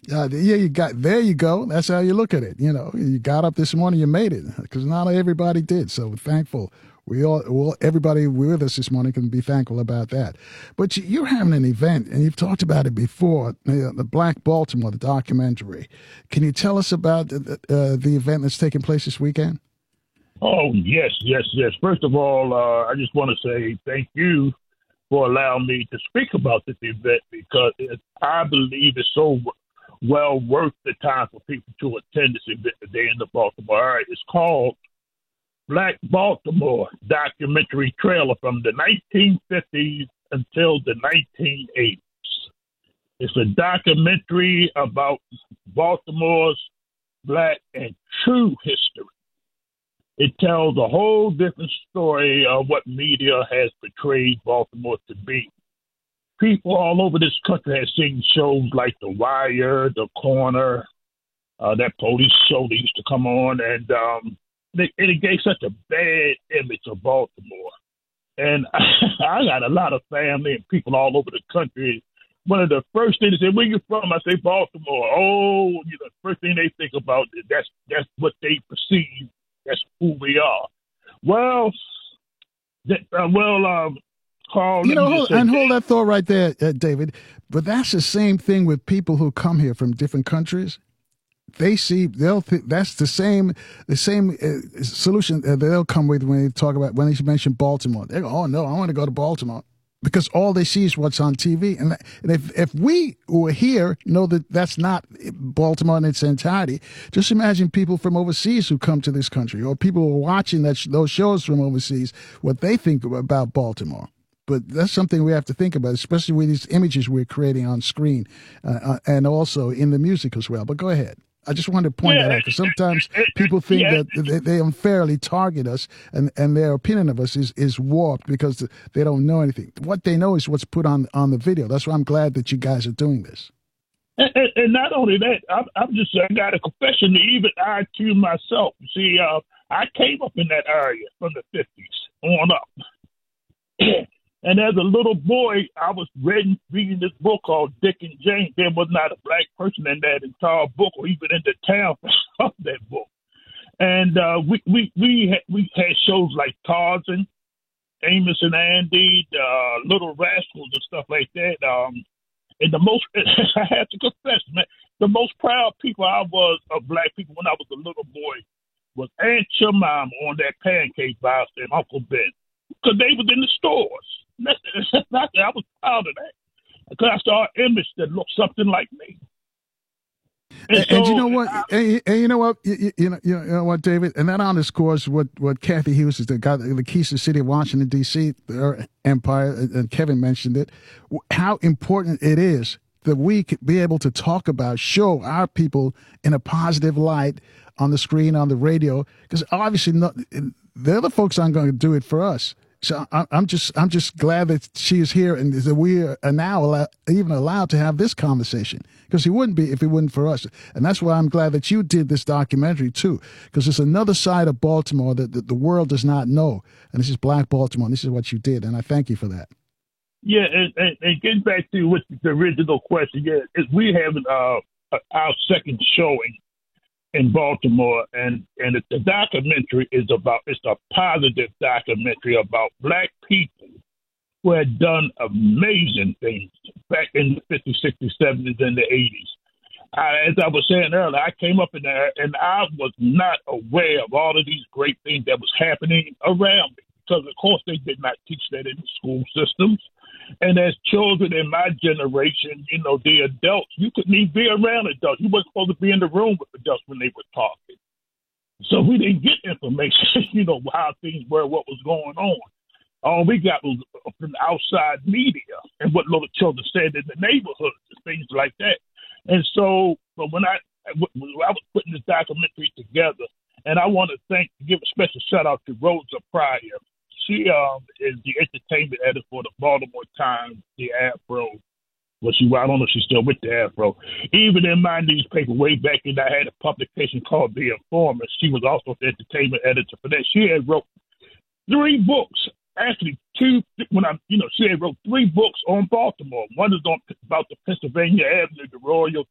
Yeah, there you go. That's how you look at it. You know, you got up this morning, you made it, because not everybody did. So we're thankful. Everybody with us this morning can be thankful about that. But you're having an event, and you've talked about it before, the Black Baltimore, the documentary. Can you tell us about the event that's taking place this weekend? Oh, yes, yes, yes. First of all, I just want to say thank you for allowing me to speak about this event because I believe it's so well worth the time for people to attend this event today in the Baltimore area. It's called Black Baltimore Documentary Trailer from the 1950s until the 1980s. It's a documentary about Baltimore's black and true history. It tells a whole different story of what media has portrayed Baltimore to be. People all over this country have seen shows like The Wire, The Corner, that police show that used to come on, and it gave such a bad image of Baltimore. And I got a lot of family and people all over the country. One of the first things they say, "Where you from?" I say, "Baltimore." Oh, the first thing they think about is that's what they perceive. That's who we are. Well, Carl. Hold that thought right there, David. But that's the same thing with people who come here from different countries. They'll think that's the same solution they'll come with when they mention Baltimore. They go, "Oh no, I want to go to Baltimore." Because all they see is what's on TV. And if we who are here know that that's not Baltimore in its entirety, just imagine people from overseas who come to this country or people who are watching those shows from overseas, what they think about Baltimore. But that's something we have to think about, especially with these images we're creating on screen and also in the music as well. But go ahead. I just wanted to point that out because sometimes people think that they unfairly target us and their opinion of us is warped because they don't know anything. What they know is what's put on the video. That's why I'm glad that you guys are doing this. And not only that, I got a confession to even I to myself. See, I came up in that area from the 50s on up. And as a little boy, I was reading this book called Dick and Jane. There was not a black person in that entire book or even in the town of that book. And we had shows like Tarzan, Amos and Andy, Little Rascals and stuff like that. And the most, I have to confess, man, the most proud people I was of black people when I was a little boy was Aunt Jemima on that pancake box and Uncle Ben. Because they was in the stores. I was proud of that because I saw an image that looked something like me. And you know what? And you know what? You know what, David? And that underscores what Kathy Hughes is the keys to the city of Washington D.C. their empire, and Kevin mentioned it. How important it is that we could be able to talk about, show our people in a positive light on the screen, on the radio, because obviously the other folks aren't going to do it for us. So I'm just glad that she is here and that we are now even allowed to have this conversation, because he wouldn't be if it wasn't for us. And that's why I'm glad that you did this documentary too, because it's another side of Baltimore that the world does not know. And this is Black Baltimore, and this is what you did, and I thank you for that. Yeah, and getting back to what the original question, is we have our second showing in Baltimore, and the documentary it's a positive documentary about black people who had done amazing things back in the 50s, 60s, 70s, and the 80s. As I was saying earlier, I came up in there, and I was not aware of all of these great things that was happening around me, because, of course, they did not teach that in the school systems. And as children in my generation, the adults, you couldn't even be around adults. You weren't supposed to be in the room with adults when they were talking. So we didn't get information, how things were, what was going on. All we got was from the outside media and what little children said in the neighborhoods and things like that. And so, but when I was putting this documentary together, and I want to give a special shout out to Rosa Pryor. She is the entertainment editor for the Baltimore Times, the Afro. Well, I don't know if she's still with the Afro. Even in my newspaper way back then, I had a publication called The Informer. She was also the entertainment editor for that. She had wrote 3 books, actually 2. She had wrote 3 books on Baltimore. One is about the Pennsylvania Avenue, the Royal